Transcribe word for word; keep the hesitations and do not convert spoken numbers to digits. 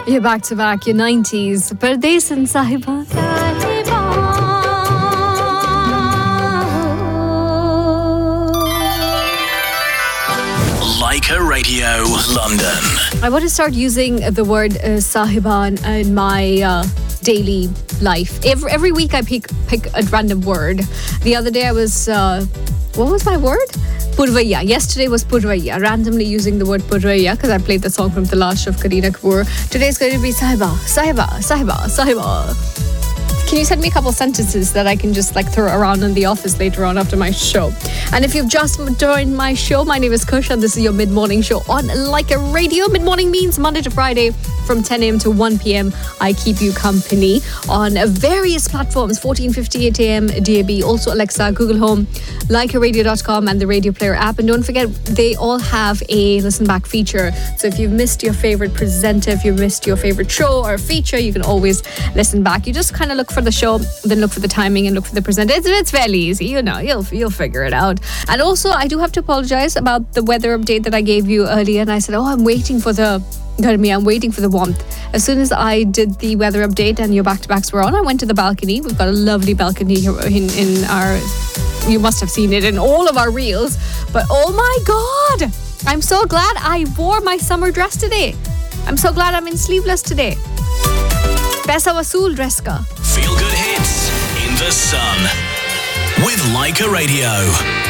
You're back to back, your nineties. Pardesan Sahiba. Leica Radio, London. I want to start using the word uh, Sahiban in my uh, daily life. Every, every week I pick pick a random word. The other day I was, uh, what was my word? Purvaiya. Yesterday was Purvaiya. Randomly using the word Purvaiya because I played the song from Talash of Kareena Kapoor. Today is going to be Sahiba, Sahiba, Sahiba, Sahiba. Can you send me a couple sentences that I can just like throw around in the office later on after my show? And if you've just joined my show, my name is Kush and this is your mid-morning show on Leica Radio. Mid-morning means Monday to Friday from ten a.m. to one p.m. I keep you company on various platforms, fourteen fifty-eight a.m. D A B, also Alexa, Google Home, Leica Radio dot com and the Radio Player app. And don't forget, they all have a listen back feature. So if you've missed your favorite presenter, if you've missed your favorite show or feature, you can always listen back. You just kind of look for the show, then look for the timing and look for the presenter. It's, it's fairly easy, you know, you'll you'll figure it out. And also, I do have to apologize about the weather update that I gave you earlier. And I said, oh, I'm waiting for the garmi, I'm waiting for the warmth. As soon as I did the weather update and your back-to-backs were on, I went to the balcony. We've got a lovely balcony here in, in our, you must have seen it in all of our reels. But oh my God, I'm so glad I wore my summer dress today. I'm so glad I'm in sleeveless today. Paisa wasool dress ka. Feel good hits in the sun with Leica Radio.